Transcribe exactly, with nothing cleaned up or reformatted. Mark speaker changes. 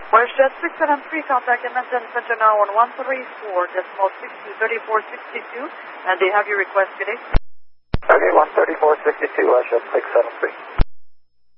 Speaker 1: WestJet six seven three, contact M S N Center now on one three four decimal six two thirty-four sixty-two, and they have your request today.
Speaker 2: Okay, one thirty-four sixty-two, WestJet six seven three.